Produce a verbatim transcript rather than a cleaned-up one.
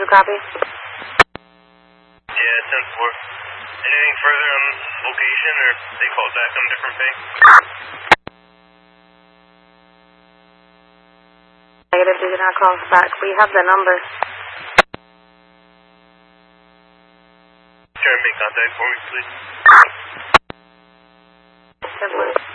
copy? Yeah, ten four. Anything further on location, or they called back on different ping? Negative, they did not call us back. We have the number. Try and make contact for me, please. ten four.